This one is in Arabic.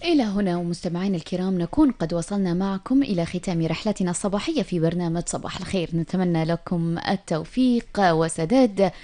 إلى هنا ومستمعين الكرام نكون قد وصلنا معكم إلى ختام رحلتنا الصباحية في برنامج صباح الخير. نتمنى لكم التوفيق وسداد